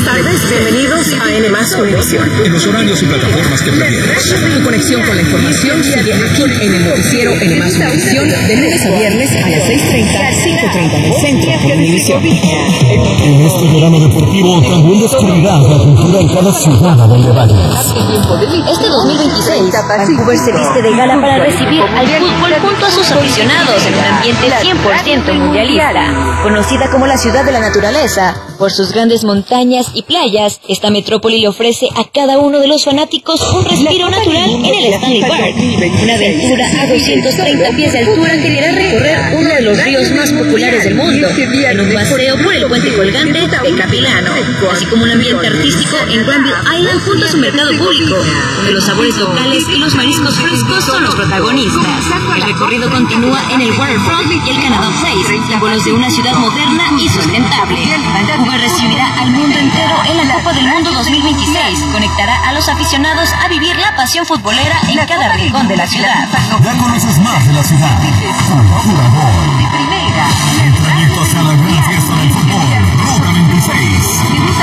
tardes, bienvenidos a N+ Univisión. En los horarios y plataformas que prefieres. Tu conexión con la información sigue aquí en el noticiero N+ Univisión, de lunes a viernes a las 6:30, 5:30 del centro por Univisión. En este verano deportivo también descubrirás la cultura en cada ciudad a donde vayas. Este 2026, Vancouver se viste de gala para recibir al fútbol junto a sus aficionados en un ambiente 100% mundialista. Conocida como la ciudad de la naturaleza, por sus grandes montañas y playas, esta metrópoli le ofrece a cada uno de los fanáticos un respiro natural en el Stanley Park. Una aventura a 230 pies de altura que le hará recorrer uno de los ríos más populares del mundo, en un paseo por el puente colgante de Capilano, así como un ambiente artístico en Granville Island junto a su mercado público, donde los sabores locales y los mariscos frescos son los protagonistas. El recorrido continúa en el Waterfront y el Canada Place, símbolos de una ciudad moderna y sustentable. Vancouver recibirá al mundo entero en la Copa del Mundo 2026. Conectará a los aficionados a vivir la pasión futbolera en cada rincón de la ciudad. Ya conoces más de la ciudad. Cultura Bowl. El trayecto hacia la gran fiesta del fútbol. Ruta 26.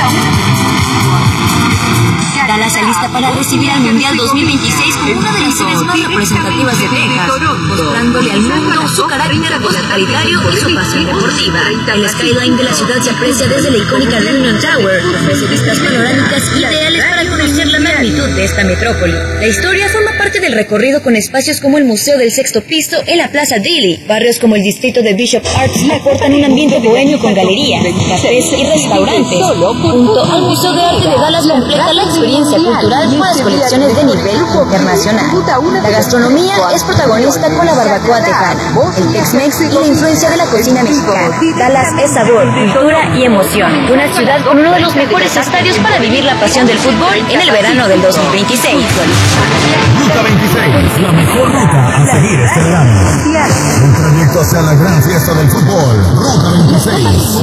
Dallas se alista para recibir al Mundial 2026 como una de las sedes más representativas de Texas, mostrándole al mundo su carácter hospitalitario y su pasión deportiva. El skyline de la ciudad se aprecia desde la icónica Reunion Tower, ofrece vistas panorámicas ideales para conocer la magnitud de esta metrópoli. La historia forma parte del recorrido con espacios como el Museo del Sexto Piso en la Plaza Daly. Barrios como el distrito de Bishop Arts aportan un ambiente bohemio con galerías, cafés y restaurantes. Junto al Museo de Arte de Dallas completa la experiencia cultural con las colecciones de nivel internacional. La gastronomía es protagonista con la barbacoa tejana, el Tex-Mex y la influencia de la cocina mexicana. Dallas es sabor, cultura y emoción. Una ciudad con uno de los mejores estadios para vivir la pasión del fútbol en el verano del 2026. Ruta 26, la mejor ruta a seguir este verano. Un trayecto hacia la gran fiesta del fútbol. Ruta 26.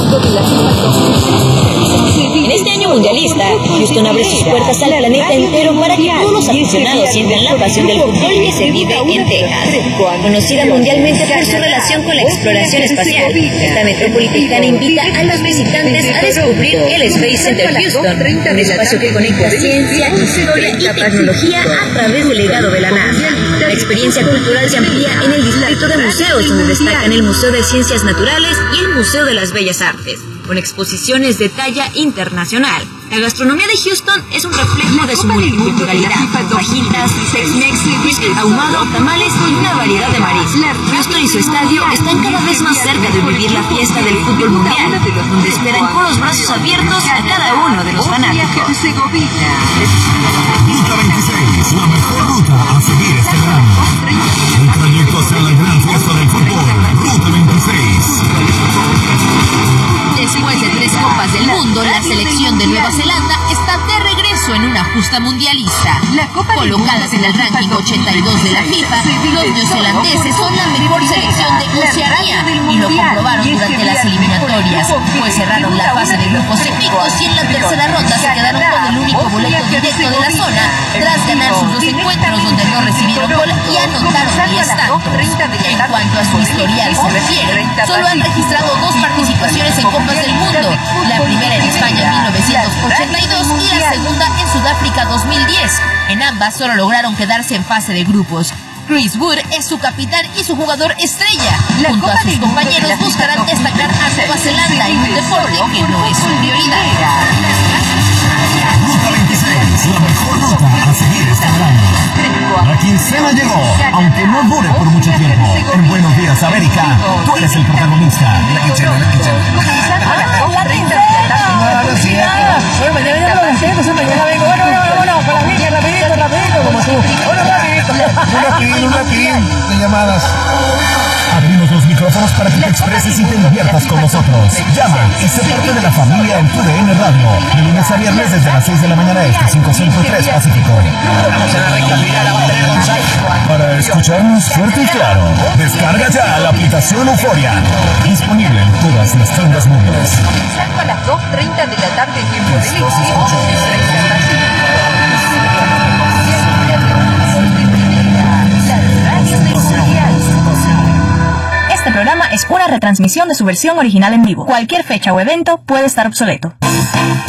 En este año mundialista, Houston abre sus puertas al planeta entero para que todos los aficionados sientan la pasión del fútbol que se vive en Texas. Conocida mundialmente por su relación con la exploración espacial, esta metrópoli tejana invita a los visitantes a descubrir el Space Center Houston, un espacio que conecta ciencia, historia y tecnología a través del legado de la NASA. La experiencia cultural se amplía en el distrito de museos, donde destacan el Museo de Ciencias Naturales y el Museo de las Bellas Artes, con exposiciones de talla internacional. La gastronomía de Houston es un reflejo de su multiculturalidad, fajitas, Tex-Mex, brisket ahumado, tamales y una variedad de mariscos. Houston y su estadio están cada vez más cerca de vivir la fiesta del fútbol mundial, donde esperan con los brazos abiertos a cada uno de los fanáticos. Ruta 26, la mejor ruta a seguir este verano. Un trayecto hacia la gran fiesta del fútbol. Ruta 26. Después de 3 Copas del Mundo, la selección de Nueva Zelanda está de regreso en una justa mundialista. Colocadas en el ranking 82 de la FIFA, los neozelandeses son la mejor selección de Oceanía y lo comprobaron durante las eliminatorias, pues cerraron la fase de grupos técnicos y en la tercera ronda se quedaron con el único boleto directo de la zona tras ganar sus 2 encuentros donde no recibieron gol y anotaron 10 tantos. En cuanto a su historial se refiere, solo han registrado 2 participaciones en Copas del Mundo, la primera en España en 1982 y la segunda en Sudáfrica 2010. En ambas solo lograron quedarse en fase de grupos. Chris Wood es su capitán y su jugador estrella. Junto a sus compañeros buscarán destacar a Nueva Zelanda en un deporte que no es su prioridad. Ruta 26, la mejor ruta a seguir este verano. La quincena llegó, aunque no dure por mucho tiempo. En Buenos Días, América, tú eres el protagonista. La quincena. Bueno, mañana lo gasté, entonces mañana vengo. Bueno, para mí, rapidito, como tú. Un rapidín de llamadas. Abrimos los micrófonos para que te expreses y te diviertas con nosotros. Llama y sé parte de la familia en tu DN Radio. De lunes a viernes desde las 6 de la mañana este 553 Pacífico. Para escucharnos fuerte y claro, descarga ya la aplicación Euforia. Disponible en todas las tiendas móviles. A las 2:30 de la tarde, tiempo de Este programa es una retransmisión de su versión original en vivo. Cualquier fecha o evento puede estar obsoleto.